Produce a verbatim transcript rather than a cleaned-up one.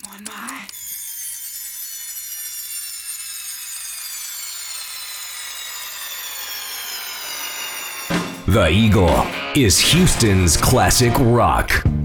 One more. The Eagle is Houston's classic rock.